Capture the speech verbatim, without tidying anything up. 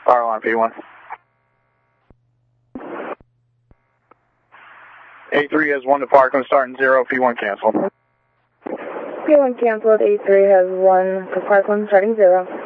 Power line P one. A three has one to Parkland, starting zero, P one canceled. P one canceled, A three has one to Parkland, starting zero.